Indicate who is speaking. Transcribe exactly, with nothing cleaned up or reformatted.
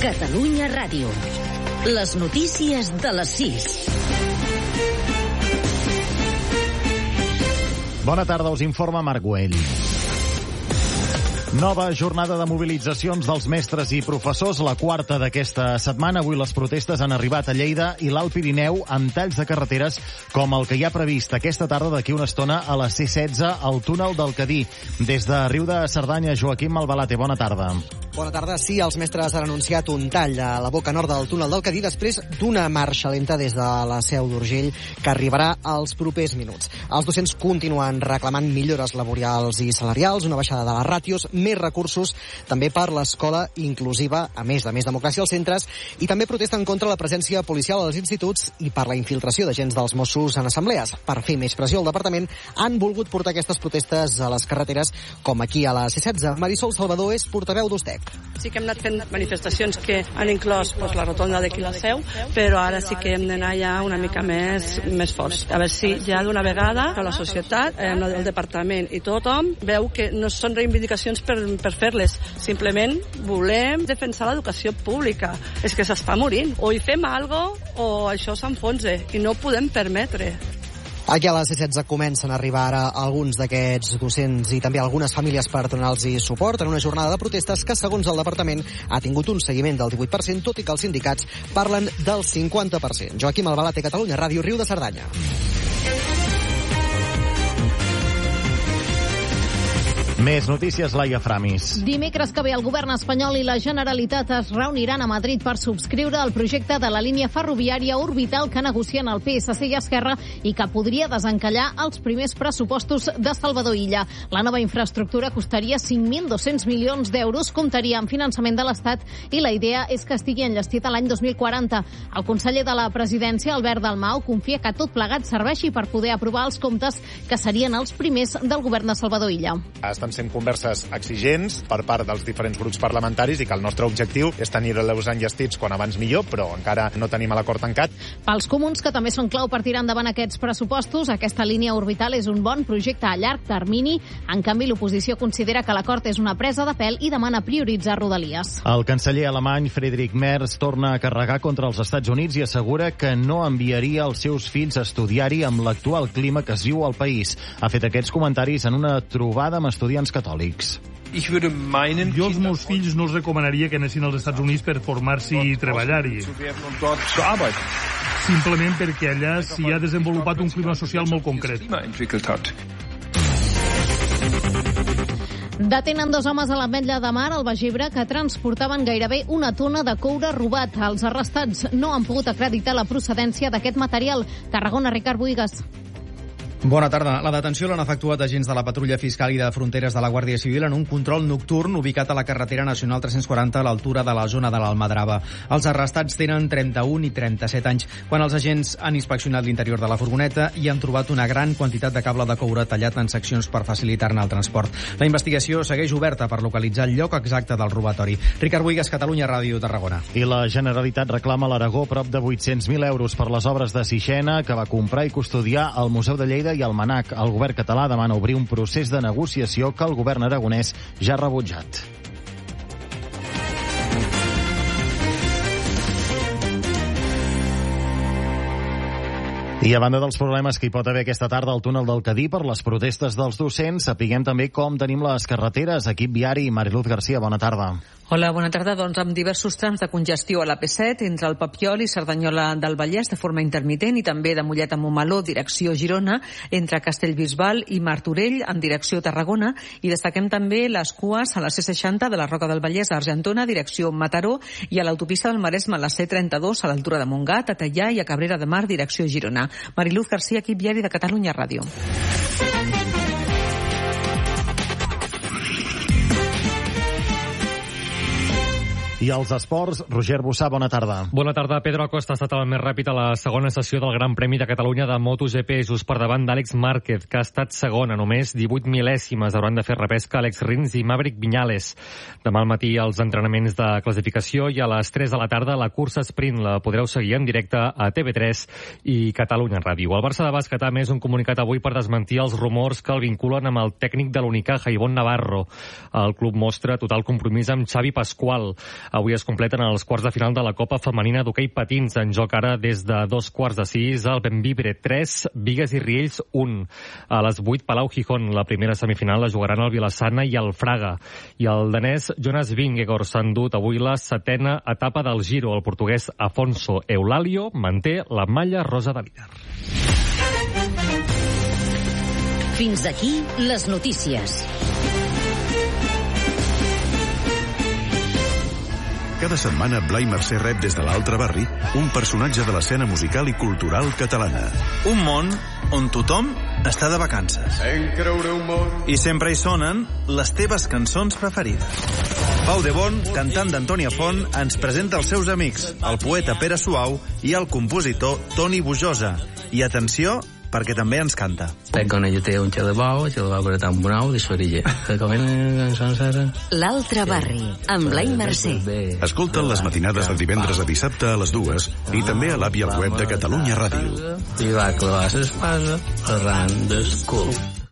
Speaker 1: Catalunya Ràdio. Les notícies de les sis.
Speaker 2: Bona tarda, us informa Marc Güell. Nova jornada de mobilitzacions dels mestres i professors, la quarta d'aquesta setmana. Avui les protestes han arribat a Lleida i l'Alt Pirineu amb talls de carreteres com el que hi ha previst aquesta tarda d'aquí una estona a la C setze al túnel del Cadí. Des de Riu de Cerdanya, Joaquim Malbalate, bona tarda.
Speaker 3: Bona tarda. Sí, els mestres han anunciat un tall a la boca nord del túnel del Cadí després d'una marxa lenta des de la Seu d'Urgell que arribarà als propers minuts. Els docents continuen reclamant millores laborals i salarials, una baixada de les ràtios, més recursos també per l'escola inclusiva, a més de més democràcia als centres, i també protesten contra la presència policial als instituts i per la infiltració d'agents dels Mossos en assemblees. Per fer més pressió al departament han volgut portar aquestes protestes a les carreteres, com aquí a la C setze. Marisol Salvador és portaveu d'Ustec.
Speaker 4: Sí que hem anat fent manifestacions que han inclòs pues, la rotonda d'aquí la Seu, però ara sí que hem d'anar ja una mica més, més forts. A veure si ja d'una vegada la societat, eh, el departament i tothom veu que no són reivindicacions per, per fer-les. Simplement volem defensar l'educació pública. És que s'està morint. O hi fem alguna cosa o això s'enfonsa i no ho podem permetre.
Speaker 3: Aquí a la C setze comencen a arribar ara alguns d'aquests docents i també algunes famílies per donar-los suport en una jornada de protestes que, segons el departament, ha tingut un seguiment del divuit per cent, tot i que els sindicats parlen del cinquanta per cent. Joaquim Albalate, Catalunya Ràdio, Riu de Cerdanya.
Speaker 2: Més notícies, Laia Framis.
Speaker 5: Dimecres que ve el govern espanyol i la Generalitat es reuniran a Madrid per subscriure el projecte de la línia ferroviària orbital que negocien el P S C i Esquerra i que podria desencallar els primers pressupostos de Salvador Illa. La nova infraestructura costaria cinc mil dos-cents milions d'euros, comptaria amb finançament de l'Estat i la idea és que estigui enllestit a l'any dos mil quaranta. El conseller de la presidència, Albert Dalmau, confia que tot plegat serveixi per poder aprovar els comptes que serien els primers del govern de Salvador Illa.
Speaker 6: Estan sent converses exigents per part dels diferents grups parlamentaris i que el nostre objectiu és tenir-los enllestits quan abans millor, però encara no tenim l'acord tancat.
Speaker 5: Pels comuns, que també són clau per tirar endavant aquests pressupostos, aquesta línia orbital és un bon projecte a llarg termini. En canvi, l'oposició considera que l'acord és una presa de pèl i demana prioritzar Rodalies.
Speaker 2: El canceller alemany Friedrich Merz torna a carregar contra els Estats Units i assegura que no enviaria els seus fills a estudiar-hi amb l'actual clima que es viu al país. Ha fet aquests comentaris en una trobada amb estudiants catòlics.
Speaker 7: Jo als meus fills no els recomanaria que anessin als Estats Units per formar-s'hi i treballar-hi. Simplement perquè allà s'hi ha desenvolupat un clima social molt concret.
Speaker 5: Detenen dos homes a l'Ametlla de Mar, al Baix Ebre, que transportaven gairebé una tona de coure robat. Els arrestats no han pogut acreditar la procedència d'aquest material. Tarragona, Ricard Buigas.
Speaker 8: Bona tarda. La detenció l'han efectuat agents de la Patrulla Fiscal i de Fronteres de la Guàrdia Civil en un control nocturn ubicat a la carretera nacional tres-cents quaranta a l'altura de la zona de l'Almadrava. Els arrestats tenen trenta-un i trenta-set anys. Quan els agents han inspeccionat l'interior de la furgoneta i han trobat una gran quantitat de cable de coure tallat en seccions per facilitar-ne el transport. La investigació segueix oberta per localitzar el lloc exacte del robatori. Ricard Buigas, Catalunya Ràdio, Tarragona.
Speaker 2: I la Generalitat reclama a l'Aragó prop de vuit-cents mil euros per les obres de Sixena que va comprar i custodiar al Museu de Lleida i el Manac. El govern català demana obrir un procés de negociació que el govern aragonès ja ha rebutjat. I a banda dels problemes que hi pot haver aquesta tarda al túnel del Cadí per les protestes dels docents, sapiguem també com tenim les carreteres. Equip viari, Mariluz García, bona tarda.
Speaker 9: Hola, bona tarda. Doncs amb diversos trams de congestió a l'A P set entre el Papiol i Cerdanyola del Vallès de forma intermitent i també de Mollet a Montmeló, direcció Girona, entre Castellbisbal i Martorell en direcció Tarragona, i destaquem també les cues a la C seixanta de la Roca del Vallès a Argentona, direcció Mataró, i a l'autopista del Maresme a la C trenta-dos a l'altura de Montgat, a Teià i a Cabrera de Mar, direcció Girona. Mariluz García, equip viari de Catalunya Ràdio.
Speaker 2: I els esports, Roger Bussà, bona tarda.
Speaker 10: Bona tarda. Pedro Acosta ha estat el més ràpid a la segona sessió del Gran Premi de Catalunya de MotoGP, just per davant d'Àlex Márquez, que ha estat segon a només divuit mil·lèsimes. Hauran de fer repesca Àlex Rins i Maverick Viñales. Demà al matí els entrenaments de classificació i a les tres de la tarda la cursa sprint la podreu seguir en directe a T V tres i Catalunya Ràdio. El Barça de bàsquet ha emès un comunicat avui per desmentir els rumors que el vinculen amb el tècnic de l'Unicaja, Ivonne Navarro. El club mostra total compromís amb Xavi Pascual. Avui es completen els quarts de final de la Copa Femenina d'Hoquei Patins, en joc ara des de dos quarts de sis, el Benvibre tres, Bigues i Riells un. A les vuit, Palau Gijón. La primera semifinal la jugaran el Vilassana i el Fraga. I el danès Jonas Vingegaard s'ha endut avui la setena etapa del Giro. El portuguès Afonso Eulalio manté la malla rosa de líder.
Speaker 1: Fins aquí les notícies.
Speaker 11: Cada setmana Blai Mercè rep des de l'altre barri un personatge de l'escena musical i cultural catalana.
Speaker 12: Un món on tothom està de vacances. I sempre hi sonen les teves cançons preferides. Pau de Bon, cantant d'Antònia Font, ens presenta els seus amics, el poeta Pere Suau i el compositor Toni Bujosa. I atenció, perquè també ens canta.
Speaker 13: Quan ella té un xel de bou, xel de bou que era tan bonau, de sorilla.
Speaker 1: L'altre barri, amb Blai Mercè.
Speaker 11: Escolta'n les matinades de divendres a dissabte a les dues i també a l'app i al web de Catalunya Ràdio.
Speaker 13: I va clavar l'espasa arran del cul.